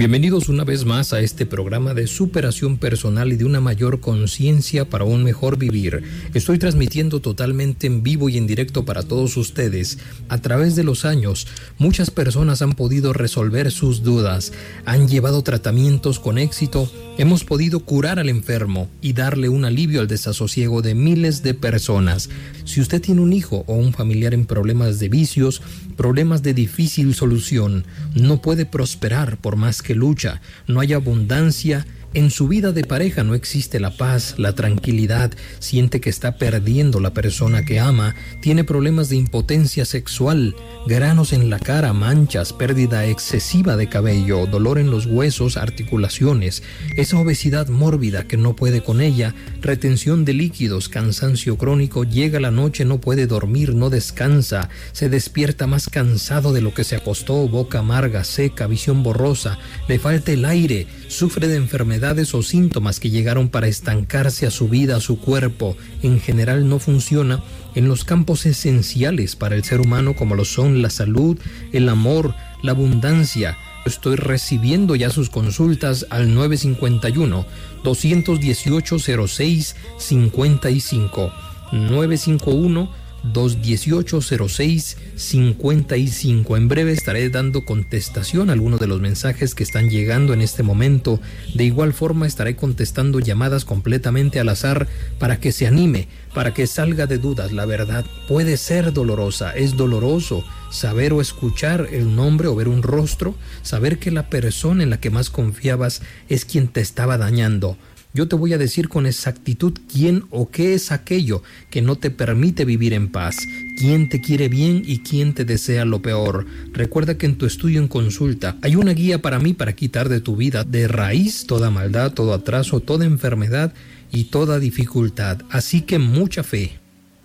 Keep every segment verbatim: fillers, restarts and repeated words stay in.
Bienvenidos una vez más a este programa de superación personal y de una mayor conciencia para un mejor vivir. Estoy transmitiendo totalmente en vivo y en directo para todos ustedes. A través de los años, muchas personas han podido resolver sus dudas, han llevado tratamientos con éxito, hemos podido curar al enfermo y darle un alivio al desasosiego de miles de personas. Si usted tiene un hijo o un familiar en problemas de vicios, problemas de difícil solución, no puede prosperar por más que lucha, no hay abundancia, en su vida de pareja no existe la paz, la tranquilidad, siente que está perdiendo la persona que ama, tiene problemas de impotencia sexual, granos en la cara, manchas, pérdida excesiva de cabello, dolor en los huesos, articulaciones, esa obesidad mórbida que no puede con ella, retención de líquidos, cansancio crónico, llega la noche, no puede dormir, no descansa, se despierta más cansado de lo que se acostó, boca amarga, seca, visión borrosa, le falta el aire, sufre de enfermedades o síntomas que llegaron para estancarse a su vida, a su cuerpo, en general no funciona en los campos esenciales para el ser humano como lo son la salud, el amor, la abundancia. Estoy recibiendo ya sus consultas al nueve cinco uno, dos uno ocho, cero seis cinco cinco, nueve cinco uno, dos uno ocho, cero seis cinco cinco. En breve estaré dando contestación a algunos de los mensajes que están llegando en este momento. De igual forma estaré contestando llamadas completamente al azar para que se anime, para que salga de dudas. La verdad puede ser dolorosa, es doloroso saber o escuchar el nombre o ver un rostro, saber que la persona en la que más confiabas es quien te estaba dañando. Yo te voy a decir con exactitud quién o qué es aquello que no te permite vivir en paz, quién te quiere bien y quién te desea lo peor. Recuerda que en tu estudio en consulta hay una guía para mí para quitar de tu vida de raíz toda maldad, todo atraso, toda enfermedad y toda dificultad. Así que mucha fe.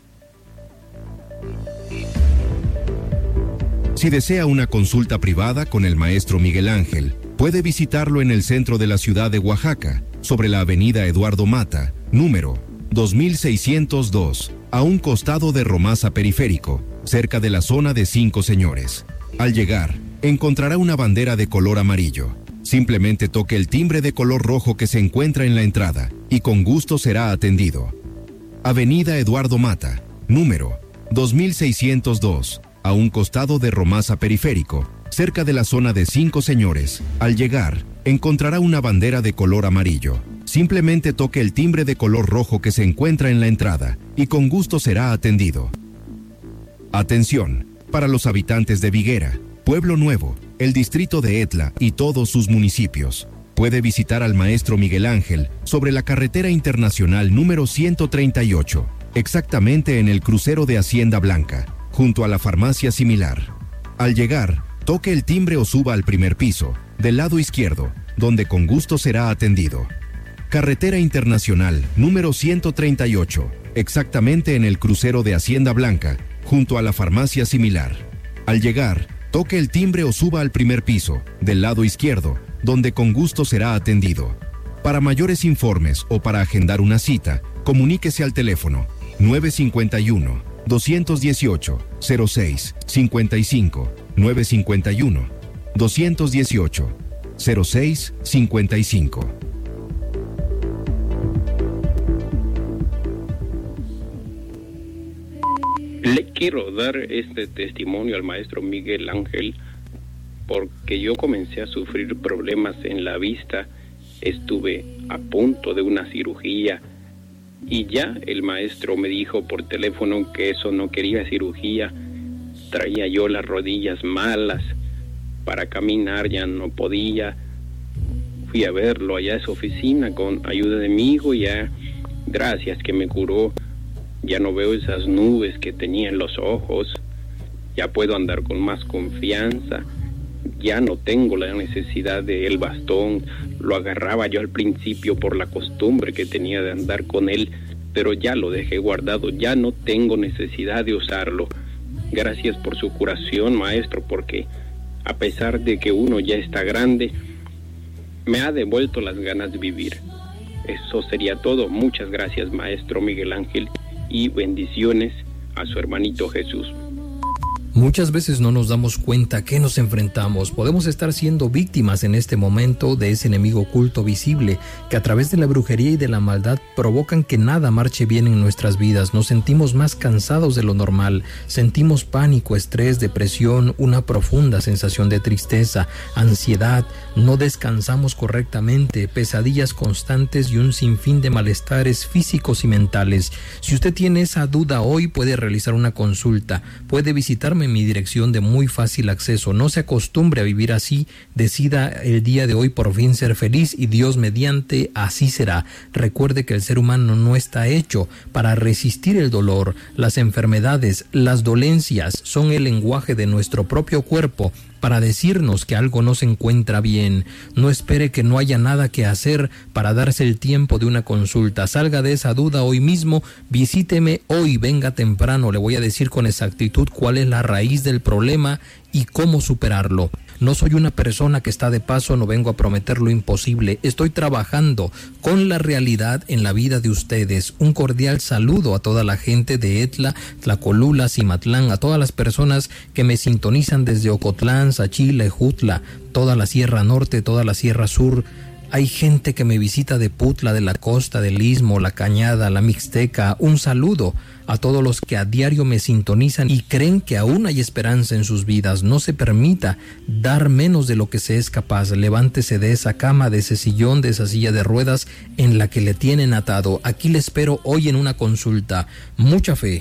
Si desea una consulta privada con el maestro Miguel Ángel, puede visitarlo en el centro de la ciudad de Oaxaca, sobre la avenida Eduardo Mata, número dos mil seiscientos dos, a un costado de Romasa Periférico, cerca de la zona de Cinco Señores. Al llegar, encontrará una bandera de color amarillo. Simplemente toque el timbre de color rojo que se encuentra en la entrada y con gusto será atendido. Avenida Eduardo Mata, número dos mil seiscientos dos, a un costado de Romasa Periférico, cerca de la zona de Cinco Señores. Al llegar, encontrará una bandera de color amarillo. Simplemente toque el timbre de color rojo que se encuentra en la entrada y con gusto será atendido. Atención, para los habitantes de Viguera, Pueblo Nuevo, el distrito de Etla y todos sus municipios. Puede visitar al maestro Miguel Ángel sobre la carretera internacional número ciento treinta y ocho, exactamente en el crucero de Hacienda Blanca, junto a la farmacia Similar. Al llegar, toque el timbre o suba al primer piso, del lado izquierdo, donde con gusto será atendido. Carretera Internacional número ciento treinta y ocho, exactamente en el crucero de Hacienda Blanca, junto a la farmacia Similar. Al llegar, toque el timbre o suba al primer piso, del lado izquierdo, donde con gusto será atendido. Para mayores informes o para agendar una cita, comuníquese al teléfono nueve cinco uno, dos uno ocho, cero seis cinco cinco, nueve cinco uno, dos uno ocho, cero seis cinco cinco. Le quiero dar este testimonio al maestro Miguel Ángel porque yo comencé a sufrir problemas en la vista, estuve a punto de una cirugía y ya el maestro me dijo por teléfono que eso no quería cirugía. Traía yo las rodillas malas, para caminar ya no podía. Fui a verlo allá a su oficina con ayuda de mi hijo, ya gracias que me curó. Ya no veo esas nubes que tenía en los ojos, ya puedo andar con más confianza, ya no tengo la necesidad del bastón. Lo agarraba yo al principio por la costumbre que tenía de andar con él, pero ya lo dejé guardado, ya no tengo necesidad de usarlo. Gracias por su curación, maestro, porque a pesar de que uno ya está grande, me ha devuelto las ganas de vivir. Eso sería todo. Muchas gracias, maestro Miguel Ángel, y bendiciones a su hermanito Jesús. Muchas veces no nos damos cuenta a qué nos enfrentamos. Podemos estar siendo víctimas en este momento de ese enemigo oculto visible que a través de la brujería y de la maldad provocan que nada marche bien en nuestras vidas. Nos sentimos más cansados de lo normal, sentimos pánico, estrés, depresión, una profunda sensación de tristeza, ansiedad, no descansamos correctamente, pesadillas constantes y un sinfín de malestares físicos y mentales. Si usted tiene esa duda hoy, puede realizar una consulta, puede visitarme en mi dirección de muy fácil acceso. No se acostumbre a vivir así, decida el día de hoy por fin ser feliz y Dios mediante así será. Recuerde que el ser humano no está hecho para resistir el dolor. Las enfermedades, las dolencias son el lenguaje de nuestro propio cuerpo para decirnos que algo no se encuentra bien. No espere que no haya nada que hacer para darse el tiempo de una consulta. Salga de esa duda hoy mismo, visíteme hoy, venga temprano. Le voy a decir con exactitud cuál es la raíz del problema y cómo superarlo. No soy una persona que está de paso, no vengo a prometer lo imposible. Estoy trabajando con la realidad en la vida de ustedes. Un cordial saludo a toda la gente de Etla, Tlacolula, Cimatlán, a todas las personas que me sintonizan desde Ocotlán, Sachila, Jutla, toda la Sierra Norte, toda la Sierra Sur. Hay gente que me visita de Putla, de la costa, del Istmo, la Cañada, la Mixteca. Un saludo a todos los que a diario me sintonizan y creen que aún hay esperanza en sus vidas. No se permita dar menos de lo que se es capaz. Levántese de esa cama, de ese sillón, de esa silla de ruedas en la que le tienen atado. Aquí le espero hoy en una consulta. Mucha fe.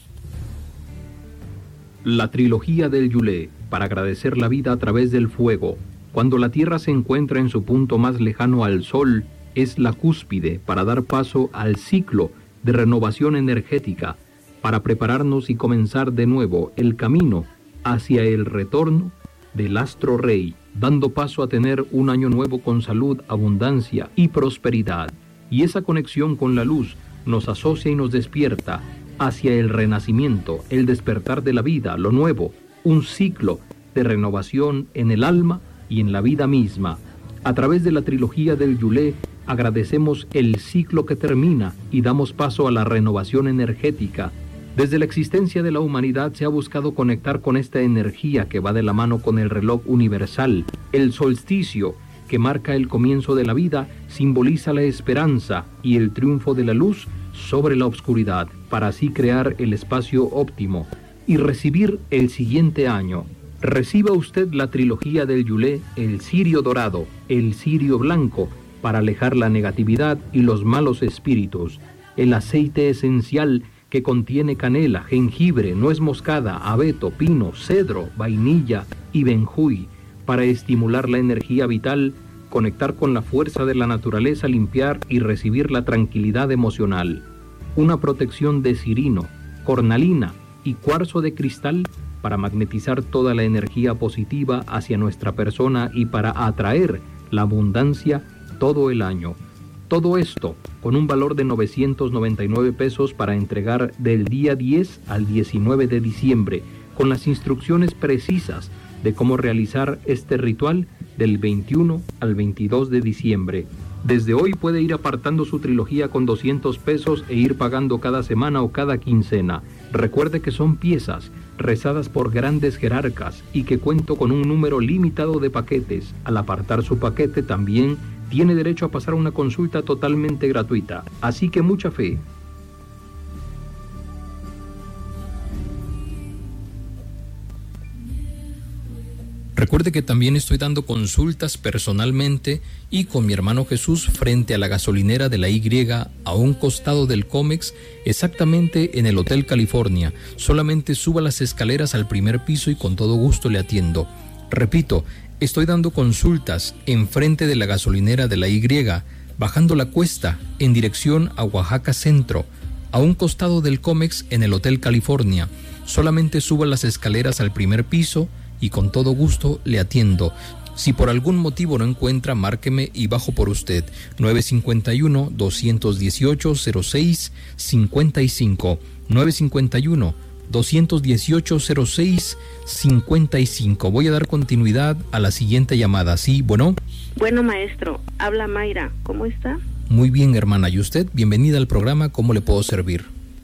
La trilogía del Yulé, para agradecer la vida a través del fuego. Cuando la Tierra se encuentra en su punto más lejano al Sol, es la cúspide para dar paso al ciclo de renovación energética, para prepararnos y comenzar de nuevo el camino hacia el retorno del astro rey, dando paso a tener un año nuevo con salud, abundancia y prosperidad. Y esa conexión con la luz nos asocia y nos despierta hacia el renacimiento, el despertar de la vida, lo nuevo, un ciclo de renovación en el alma y en la vida misma. A través de la trilogía del Yulé agradecemos el ciclo que termina y damos paso a la renovación energética. Desde la existencia de la humanidad se ha buscado conectar con esta energía que va de la mano con el reloj universal. El solsticio, que marca el comienzo de la vida, simboliza la esperanza y el triunfo de la luz sobre la oscuridad, para así crear el espacio óptimo y recibir el siguiente año. Reciba usted la trilogía del Yulé, el cirio dorado, el cirio blanco, para alejar la negatividad y los malos espíritus, el aceite esencial que contiene canela, jengibre, nuez moscada, abeto, pino, cedro, vainilla y benjuy, para estimular la energía vital, conectar con la fuerza de la naturaleza, limpiar y recibir la tranquilidad emocional. Una protección de cirino, cornalina y cuarzo de cristal para magnetizar toda la energía positiva hacia nuestra persona y para atraer la abundancia todo el año. Todo esto con un valor de novecientos noventa y nueve pesos para entregar del día diez al diecinueve de diciembre, con las instrucciones precisas de cómo realizar este ritual del veintiuno al veintidós de diciembre. Desde hoy puede ir apartando su trilogía con doscientos pesos e ir pagando cada semana o cada quincena. Recuerde que son piezas rezadas por grandes jerarcas y que cuento con un número limitado de paquetes. Al apartar su paquete también tiene derecho a pasar una consulta totalmente gratuita. Así que mucha fe. Recuerde que también estoy dando consultas personalmente y con mi hermano Jesús frente a la gasolinera de la Y, a un costado del Comex, exactamente en el Hotel California. Solamente suba las escaleras al primer piso y con todo gusto le atiendo. Repito, estoy dando consultas enfrente de la gasolinera de la Y, bajando la cuesta en dirección a Oaxaca Centro, a un costado del Comex en el Hotel California. Solamente suba las escaleras al primer piso y con todo gusto le atiendo. Si por algún motivo no encuentra, márqueme y bajo por usted. nueve cinco uno, dos uno ocho, cero seis cinco cinco. nueve cinco uno, dos uno ocho, cero seis cinco cinco. Voy a dar continuidad a la siguiente llamada. ¿Sí? Bueno. Bueno, maestro. Habla Mayra. ¿Cómo está? Muy bien, hermana. ¿Y usted? Bienvenida al programa. ¿Cómo le puedo servir?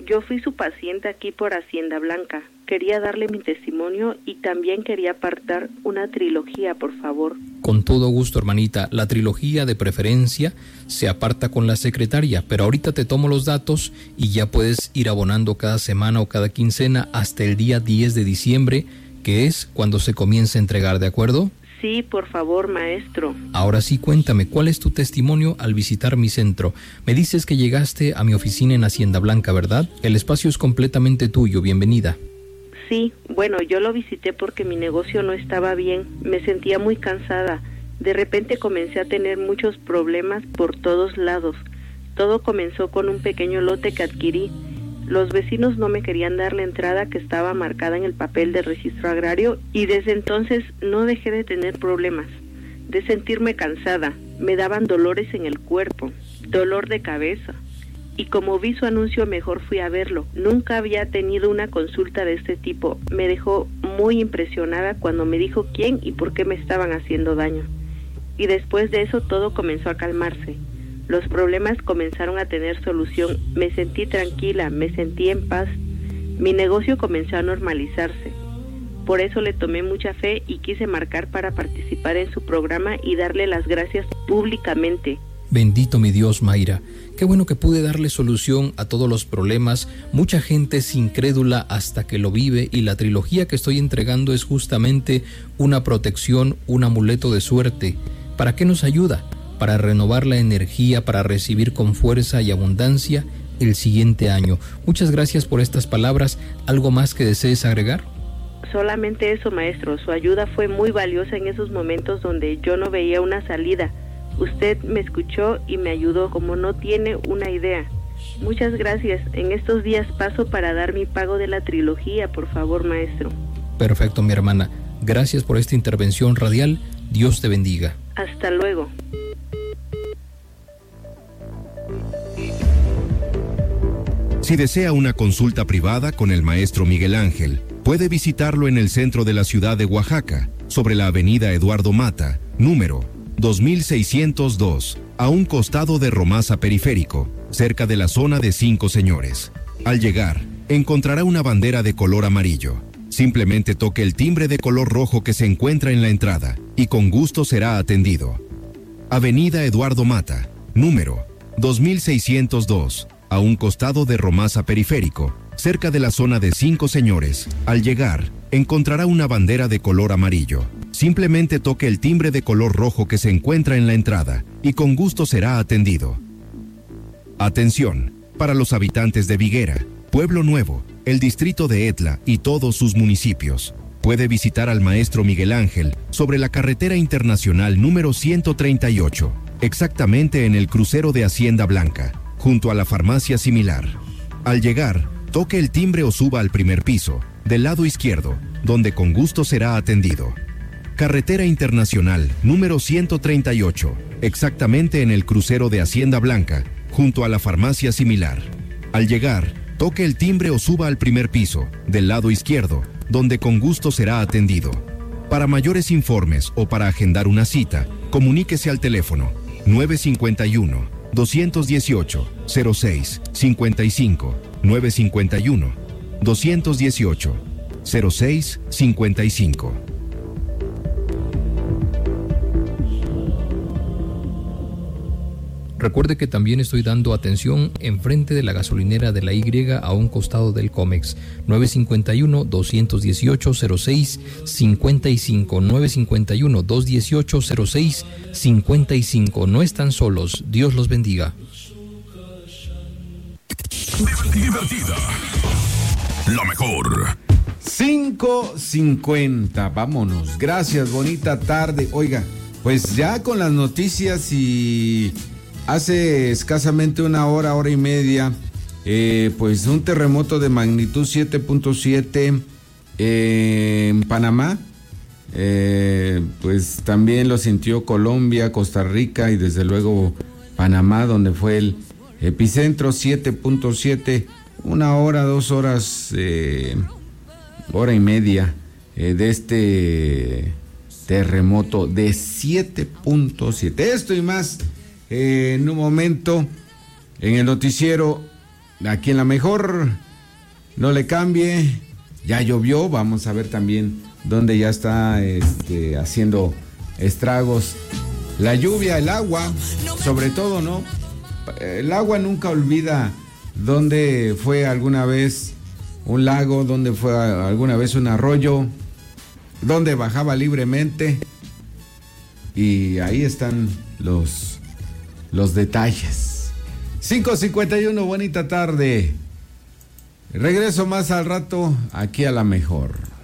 Yo fui su paciente aquí por Hacienda Blanca. Quería darle mi testimonio y también quería apartar una trilogía, por favor. Con todo gusto, hermanita. La trilogía de preferencia se aparta con la secretaria, pero ahorita te tomo los datos y ya puedes ir abonando cada semana o cada quincena hasta el día diez de diciembre, que es cuando se comienza a entregar, ¿de acuerdo? Sí, por favor, maestro. Ahora sí, cuéntame, ¿cuál es tu testimonio al visitar mi centro? Me dices que llegaste a mi oficina en Hacienda Blanca, ¿verdad? El espacio es completamente tuyo, bienvenida. Sí, bueno, yo lo visité porque mi negocio no estaba bien, me sentía muy cansada. De repente comencé a tener muchos problemas por todos lados. Todo comenzó con un pequeño lote que adquirí. Los vecinos no me querían dar la entrada que estaba marcada en el papel del registro agrario y desde entonces no dejé de tener problemas, de sentirme cansada. Me daban dolores en el cuerpo, dolor de cabeza. Y como vi su anuncio, mejor fui a verlo. Nunca había tenido una consulta de este tipo. Me dejó muy impresionada cuando me dijo quién y por qué me estaban haciendo daño. Y después de eso todo comenzó a calmarse. Los problemas comenzaron a tener solución. Me sentí tranquila, me sentí en paz. Mi negocio comenzó a normalizarse. Por eso le tomé mucha fe y quise marcar para participar en su programa y darle las gracias públicamente. Bendito mi Dios, Mayra. Qué bueno que pude darle solución a todos los problemas. Mucha gente es incrédula hasta que lo vive y la trilogía que estoy entregando es justamente una protección, un amuleto de suerte. ¿Para qué nos ayuda? Para renovar la energía, para recibir con fuerza y abundancia el siguiente año. Muchas gracias por estas palabras. ¿Algo más que desees agregar? Solamente eso, maestro. Su ayuda fue muy valiosa en esos momentos donde yo no veía una salida. Usted me escuchó y me ayudó como no tiene una idea. Muchas gracias. En estos días paso para dar mi pago de la trilogía, por favor, maestro. Perfecto, mi hermana. Gracias por esta intervención radial. Dios te bendiga. Hasta luego. Si desea una consulta privada con el maestro Miguel Ángel, puede visitarlo en el centro de la ciudad de Oaxaca, sobre la avenida Eduardo Mata, número dos mil seiscientos dos, a un costado de Romasa Periférico, cerca de la zona de Cinco Señores. Al llegar, encontrará una bandera de color amarillo. Simplemente toque el timbre de color rojo que se encuentra en la entrada y con gusto será atendido. Avenida Eduardo Mata, número dos mil seiscientos dos, a un costado de Romasa Periférico, cerca de la zona de Cinco Señores. Al llegar, encontrará una bandera de color amarillo. Simplemente toque el timbre de color rojo que se encuentra en la entrada y con gusto será atendido. Atención, para los habitantes de Viguera, Pueblo Nuevo, el distrito de Etla y todos sus municipios. Puede visitar al maestro Miguel Ángel sobre la carretera internacional número ciento treinta y ocho, exactamente en el crucero de Hacienda Blanca, junto a la farmacia similar. Al llegar, toque el timbre o suba al primer piso, del lado izquierdo, donde con gusto será atendido. Carretera Internacional número ciento treinta y ocho, exactamente en el crucero de Hacienda Blanca, junto a la farmacia similar. Al llegar, toque el timbre o suba al primer piso, del lado izquierdo, donde con gusto será atendido. Para mayores informes o para agendar una cita, comuníquese al teléfono nueve cinco uno, dos uno ocho, cero seis cinco cinco, nueve cinco uno, dos uno ocho, cero seis cinco cinco. Recuerde que también estoy dando atención enfrente de la gasolinera de la Y a un costado del Comex. nueve cinco uno, dos uno ocho, cero seis cinco cinco, nueve cinco uno, dos uno ocho, cero seis cinco cinco. No están solos. Dios los bendiga. Divertida. La mejor. cinco cincuenta, vámonos. Gracias, bonita tarde. Oiga, pues ya con las noticias y... Hace escasamente una hora, hora y media, eh, pues un terremoto de magnitud siete punto siete eh, en Panamá, eh, pues también lo sintió Colombia, Costa Rica y desde luego Panamá, donde fue el epicentro. Siete punto siete, una hora, dos horas, eh, hora y media eh, de este terremoto de siete punto siete. Esto y más. Eh, en un momento, en el noticiero aquí en La Mejor, no le cambie, ya llovió, vamos a ver también dónde ya está este, haciendo estragos. La lluvia, el agua, sobre todo, ¿no? El agua nunca olvida dónde fue alguna vez un lago, dónde fue alguna vez un arroyo, dónde bajaba libremente. Y ahí están los, los detalles. cinco cincuenta y uno, bonita tarde. Regreso más al rato aquí a La Mejor.